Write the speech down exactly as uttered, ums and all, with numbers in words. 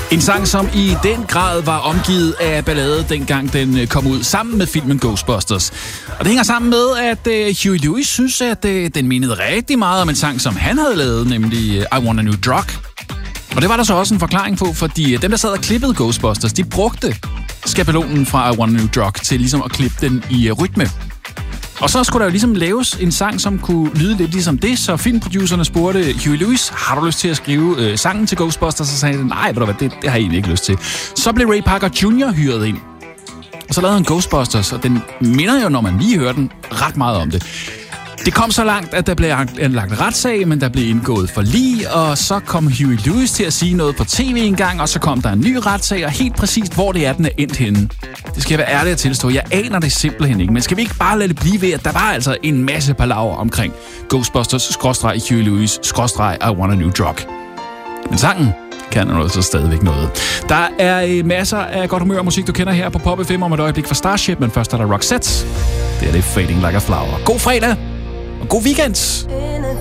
En sang, som i den grad var omgivet af ballade, dengang den kom ud sammen med filmen Ghostbusters. Og det hænger sammen med, at uh, Huey Lewis synes, at uh, den mindede rigtig meget om en sang, som han havde lavet, nemlig uh, I Want a New Drug. Og det var der så også en forklaring på, fordi dem, der sad og klippede Ghostbusters, de brugte skabelonen fra I Want a New Drug til ligesom at klippe den i uh, rytme. Og så skulle der jo ligesom laves en sang, som kunne lyde lidt ligesom det, så filmproducerne spurgte Huey Lewis, har du lyst til at skrive øh, sangen til Ghostbusters? Så sagde han, nej, ved du hvad, det, det har jeg egentlig ikke lyst til. Så blev Ray Parker junior hyret ind, og så lavede han Ghostbusters, og den minder jo, når man lige hører den, ret meget om det. Det kom så langt, at der blev anlagt retssag, men der blev indgået forlig, og så kom Huey Lewis til at sige noget på tv en gang, og så kom der en ny retssag, og helt præcist, hvor det er, den er endt henne. Det skal jeg være ærlig at tilstå. Jeg aner det simpelthen ikke, men skal vi ikke bare lade det blive ved, at der var altså en masse palaver omkring Ghostbusters, skråstreg Huey Lewis, skråstreg I Want a New Drug. Men sangen kan jo så stadigvæk noget. Der er masser af godt humør og musik, du kender her på Pop F M om et øjeblik fra Starship, men først er der Roxette. Det er det Fading Like a Flower. God fredag! Og god weekend!